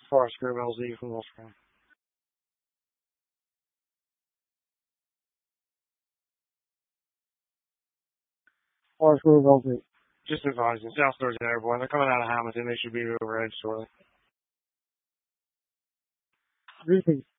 Forest Grove LZ from Wolfram. Forest Grove LZ. Just advising, South Thursday Airborne. They're coming out of Hamilton. They should be overhead shortly. Repeat.